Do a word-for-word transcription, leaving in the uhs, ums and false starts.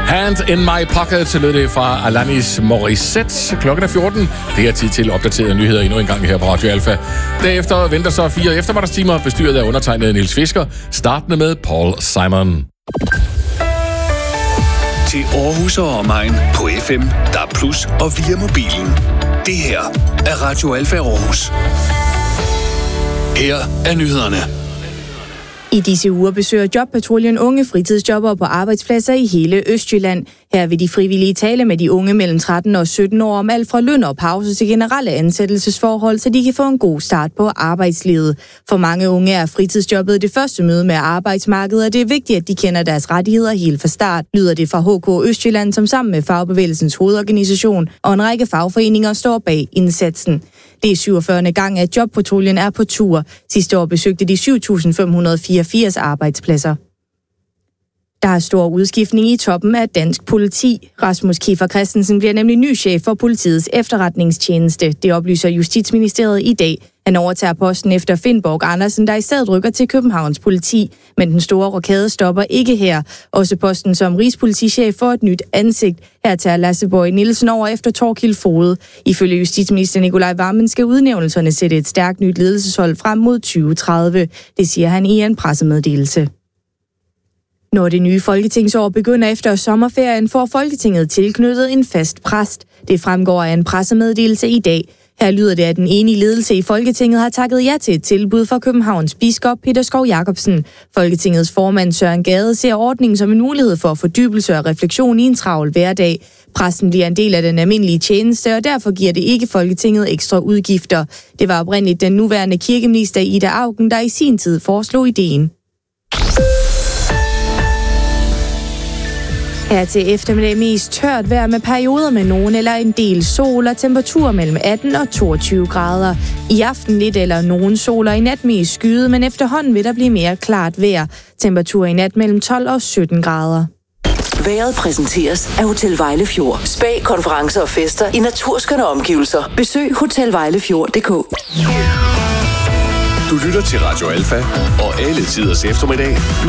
Hand in my pocket lød det fra Alanis Morissette. Klokken er fjorten. Det er tid til opdaterede nyheder endnu en gang her på Radio Alfa. Derefter venter så fire eftermiddagstimer bestyret af undertegnede Niels Fisker, startende med Paul Simon. Til Aarhus og omegn på F M, D A B plus, og via mobilen. Det her er Radio Alfa Aarhus. Her er nyhederne. I disse uger besøger Jobpatruljen unge fritidsjobbere på arbejdspladser i hele Østjylland. Her vil de frivillige tale med de unge mellem tretten og sytten år om alt fra løn og pause til generelle ansættelsesforhold, så de kan få en god start på arbejdslivet. For mange unge er fritidsjobbet det første møde med arbejdsmarkedet, og det er vigtigt, at de kender deres rettigheder helt fra start, lyder det fra H K Østjylland, som sammen med Fagbevægelsens hovedorganisation og en række fagforeninger står bag indsatsen. Det er syvogfyrre gang, at Jobpatruljen er på tur. Sidste år besøgte de syv tusind fem hundrede fireogfirs arbejdspladser. Der er stor udskiftning i toppen af dansk politi. Rasmus Kiefer Christensen bliver nemlig ny chef for politiets efterretningstjeneste. Det oplyser Justitsministeriet i dag. Han overtager posten efter Finn Borg Andersen, der i stedet rykker til Københavns politi. Men den store rokade stopper ikke her. Også posten som rigspolitichef får et nyt ansigt. Her tager Lasse Boje Nielsen over efter Thorkild Foged. Ifølge justitsminister Nicolai Wammen skal udnævnelserne sætte et stærkt nyt ledelseshold frem mod tyve tredive. Det siger han i en pressemeddelelse. Når det nye folketingsår begynder efter sommerferien, får Folketinget tilknyttet en fast præst. Det fremgår af en pressemeddelelse i dag. Her lyder det, at den enige ledelse i Folketinget har takket ja til et tilbud fra Københavns biskop Peter Skov Jacobsen. Folketingets formand Søren Gade ser ordningen som en mulighed for fordybelse og refleksion i en travl hverdag. Præsten bliver en del af den almindelige tjeneste, og derfor giver det ikke Folketinget ekstra udgifter. Det var oprindeligt den nuværende kirkeminister Ida Auken, der i sin tid foreslog ideen. Her til eftermiddag mest tørt vejr med perioder med nogen eller en del sol og temperaturer mellem atten og toogtyve grader. I aften lidt eller nogen sol og i nat mest skyet, men efterhånden vil der blive mere klart vejr. Temperaturer i nat mellem tolv og sytten grader. Vejret præsenteres af Hotel Vejlefjord. Spa, konferencer og fester i naturskønne omgivelser. Besøg hotel vejlefjord punktum d k. Du lytter til Radio Alfa og alle tiders eftermiddag med